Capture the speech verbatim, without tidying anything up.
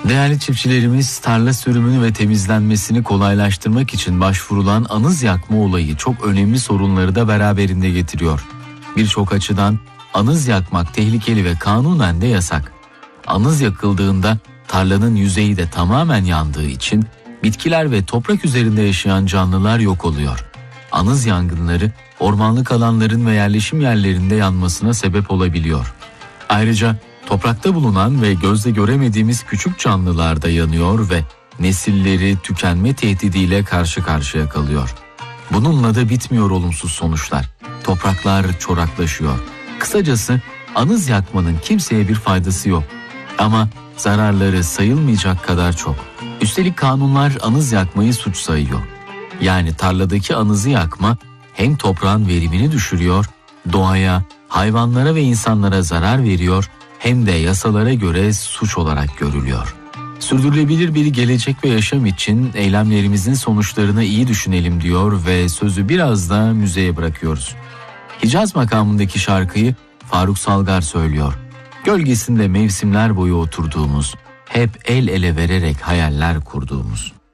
Değerli çiftçilerimiz, tarla sürümünü ve temizlenmesini kolaylaştırmak için başvurulan anız yakma olayı çok önemli sorunları da beraberinde getiriyor. Birçok açıdan anız yakmak tehlikeli ve kanunen de yasak. Anız yakıldığında tarlanın yüzeyi de tamamen yandığı için bitkiler ve toprak üzerinde yaşayan canlılar yok oluyor. Anız yangınları ormanlık alanların ve yerleşim yerlerinde yanmasına sebep olabiliyor. Ayrıca toprakta bulunan ve gözle göremediğimiz küçük canlılar da yanıyor ve nesilleri tükenme tehdidiyle karşı karşıya kalıyor. Bununla da bitmiyor olumsuz sonuçlar. Topraklar çoraklaşıyor. Kısacası anız yakmanın kimseye bir faydası yok. Ama zararları sayılmayacak kadar çok. Üstelik kanunlar anız yakmayı suç sayıyor. Yani tarladaki anızı yakma hem toprağın verimini düşürüyor, doğaya, hayvanlara ve insanlara zarar veriyor, hem de yasalara göre suç olarak görülüyor. Sürdürülebilir bir gelecek ve yaşam için eylemlerimizin sonuçlarını iyi düşünelim diyor ve sözü biraz da müzeye bırakıyoruz. Hicaz makamındaki şarkıyı Faruk Salgar söylüyor. Gölgesinde mevsimler boyu oturduğumuz, hep el ele vererek hayaller kurduğumuz.